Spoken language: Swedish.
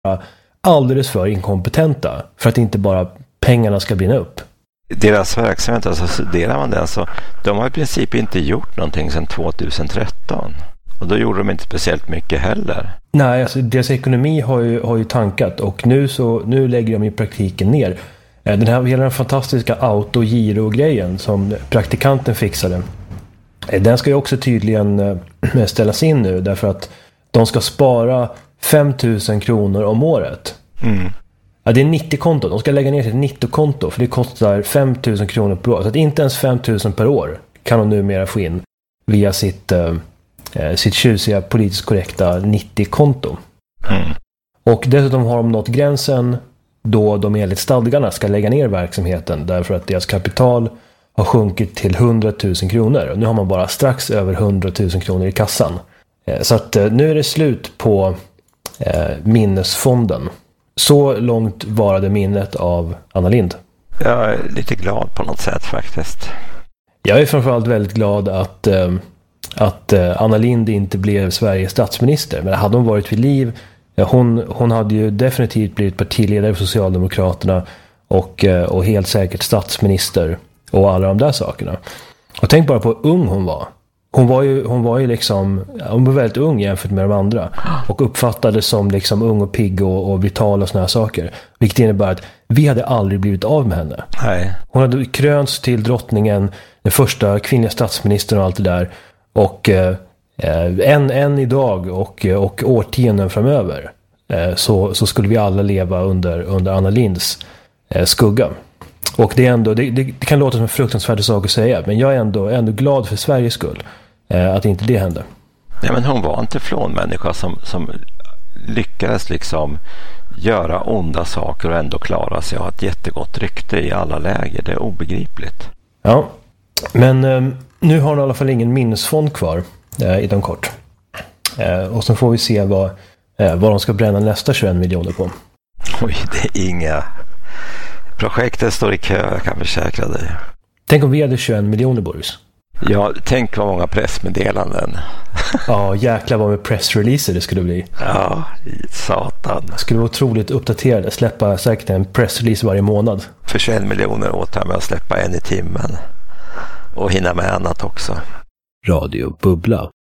alldeles för inkompetenta för att inte bara pengarna ska brinna upp. Deras verksamhet, alltså studerar man det, alltså, de har i princip inte gjort någonting sedan 2013. Och då gjorde de inte speciellt mycket heller. Nej, alltså deras ekonomi har ju tankat och nu lägger de i praktiken ner. Hela den fantastiska autogiro-grejen som praktikanten fixade, den ska ju också tydligen ställas in nu därför att de ska spara 5 000 kronor om året. Mm. Ja, det är 90-konto. De ska lägga ner till ett 90-konto för det kostar 5 000 kronor per år. Så att inte ens 5 000 per år kan de numera få in via sitt tjusiga politiskt korrekta 90-konto. Mm. Och dessutom har de nått gränsen då de enligt stadgarna ska lägga ner verksamheten därför att deras kapital har sjunkit till 100 000 kronor. Och nu har man bara strax över 100 000 kronor i kassan. Så att nu är det slut på minnesfonden. Så långt varade minnet av Anna Lindh. Jag är lite glad på något sätt faktiskt. Jag är framförallt väldigt glad att Anna Lindh inte blev Sveriges statsminister. Men hade hon varit vid liv, hon hade ju definitivt blivit partiledare för Socialdemokraterna och helt säkert statsminister och alla de där sakerna. Och tänk bara på hur ung hon var. Hon var väldigt ung jämfört med de andra och uppfattades som liksom ung och pigg och vital och såna här saker. Vilket innebär att vi hade aldrig blivit av med henne. Nej. Hon hade krönts till drottningen, den första kvinnliga statsministern och allt det där. Och än idag och årtionden framöver så skulle vi alla leva under Anna Lindhs skugga. Och det är ändå, det kan låta som en fruktansvärd sak att säga, men jag är ändå glad för Sveriges skull att inte det hände. Nej, men hon var en teflonmänniska som lyckades liksom göra onda saker och ändå klara sig och ha ett jättegott rykte i alla läger. Det är obegripligt. Ja, men nu har hon i alla fall ingen minnesfond kvar inom kort. Och så får vi se vad de ska bränna nästa 21 miljoner på. Oj, det är inga... Projektet står i kö, jag kan försäkra dig. Tänk om vi hade 21 miljoner, Boris. Ja, tänk vad många pressmeddelanden. Ja, jäklar vad med pressreleaser det skulle bli. Ja, satan. Det skulle vara otroligt uppdaterade. Släppa säkert en pressrelease varje månad. För 21 miljoner åt jag med att släppa en i timmen. Och hinna med annat också. Radio Bubbla.